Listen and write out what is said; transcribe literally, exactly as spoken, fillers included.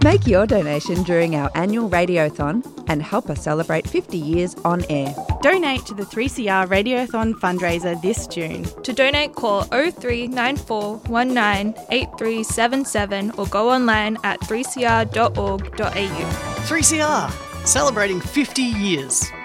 Make your donation during our annual Radiothon and help us celebrate fifty years on air. Donate to the three C R Radiothon fundraiser this June. To donate, call oh three nine four one nine eight three seven seven or go online at three c r dot org dot a u. three C R, celebrating fifty years.